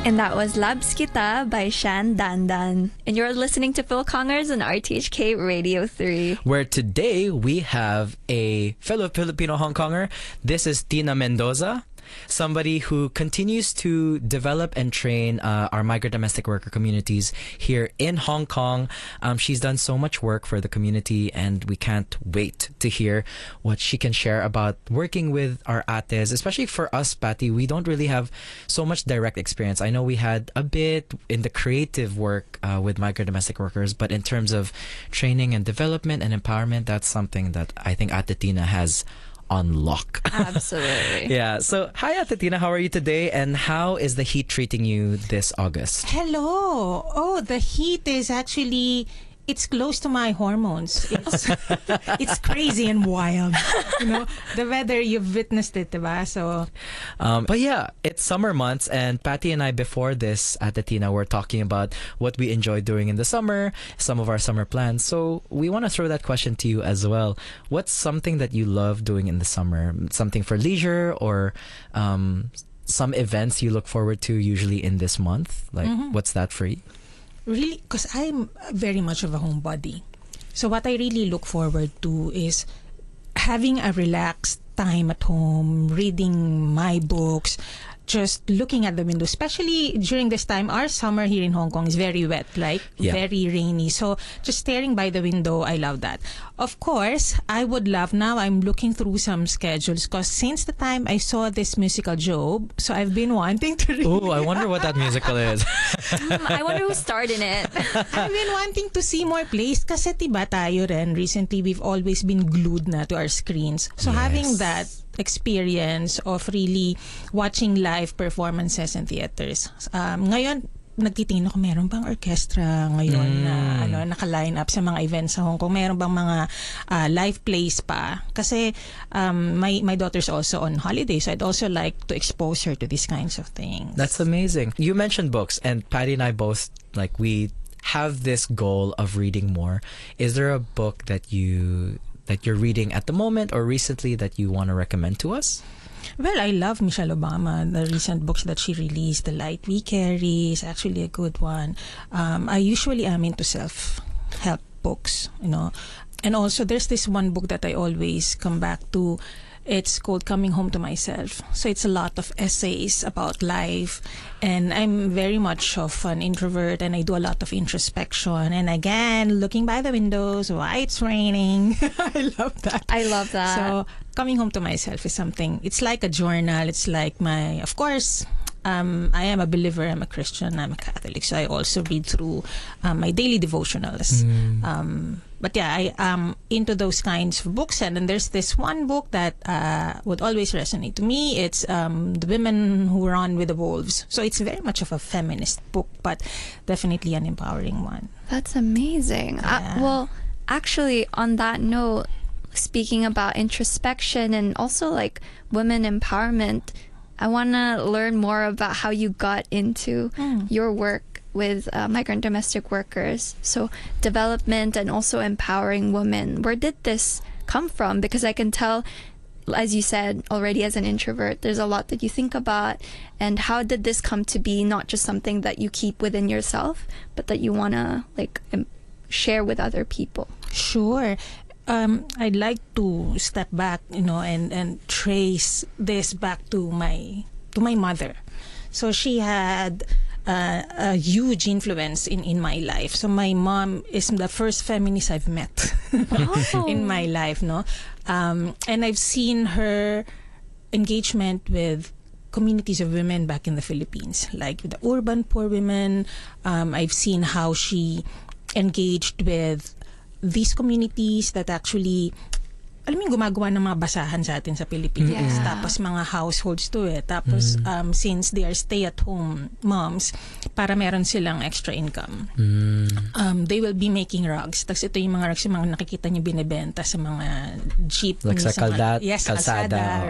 And that was Labs Kita by Shan Dandan. And you're listening to Phil Congers on RTHK Radio 3. Where today we have a fellow Filipino Hong Konger. This is Tina Mendoza, somebody who continues to develop and train our migrant domestic worker communities here in Hong Kong. She's done so much work for the community, and we can't wait to hear what she can share about working with our ates, especially for us, Patty. We don't really have so much direct experience. I know we had a bit in the creative work with migrant domestic workers, but in terms of training and development and empowerment, that's something that I think Ate Tina has on lock. Absolutely. Yeah. So, hi, Ate Tina. How are you today? And how is the heat treating you this August? Hello. Oh, the heat is actually, it's close to my hormones. It's it's crazy and wild. You know, the weather, you've witnessed it, diba? So, but yeah, it's summer months, and Patty and I, before this, Ate Tina, were talking about what we enjoy doing in the summer, some of our summer plans. So we want to throw that question to you as well. What's something that you love doing in the summer? Something for leisure, or some events you look forward to usually in this month? Like, what's that for you? really, because I'm very much of a homebody. So what I really look forward to is having a relaxed time at home, reading my books, just looking at the window, especially during this time. Our summer here in Hong Kong is very wet, like very rainy. So just staring by the window, I love that. Of course, I would love, now I'm looking through some schedules because since the time I saw this musical Job, so I've been wanting to read. Oh, I wonder what that musical is. I wonder who starred in it. I've been wanting to see more plays kasi diba tayo rin, recently we've always been glued na to our screens. So having that experience of really watching live performances in theaters. Ngayon, nagtitingin ako, meron bang orchestra ngayon na naka-line up sa mga events sa Hong Kong? Meron bang mga live plays pa? Kasi my daughter's also on holiday, so I'd also like to expose her to these kinds of things. That's amazing. You mentioned books, and Patty and I both, like, we have this goal of reading more. Is there a book that you're reading at the moment or recently that you want to recommend to us? Well, I love Michelle Obama. The recent books that she released, The Light We Carry, is actually a good one. I usually am into self-help books, you know. And also, there's this one book that I always come back to. It's called Coming Home to Myself. So it's a lot of essays about life. And I'm very much of an introvert, and I do a lot of introspection. And again, looking by the windows, why it's raining. I love that. I love that. So Coming Home to Myself is something, it's like a journal. It's like of course, I am a believer, I'm a Christian, I'm a Catholic. So I also read through my daily devotionals. But yeah, I am into those kinds of books. And then there's this one book that would always resonate to me. It's The Women Who Run with the Wolves. So it's very much of a feminist book, but definitely an empowering one. That's amazing. Yeah. Well, actually, on that note, speaking about introspection and also like women empowerment, I want to learn more about how you got into your work with migrant domestic workers. So development and also empowering women. Where did this come from? Because I can tell, as you said already, as an introvert, there's a lot that you think about. And how did this come to be? Not just something that you keep within yourself, but that you want to like share with other people. Sure. I'd like to step back, you know, and trace this back to my mother. So she had a huge influence in my life. So my mom is the first feminist I've met in my life, no? And I've seen her engagement with communities of women back in the Philippines, like with the urban poor women. I've seen how she engaged with these communities that actually, alam mo yung gumagawa ng mga basahan sa atin sa Pilipinas. Yeah. Tapos mga households to Tapos since they are stay-at-home moms, para meron silang extra income. They will be making rugs. Tapos ito yung mga rugs, yung mga nakikita niyo binibenta sa mga jeep. Like sa kalsada, kalsada.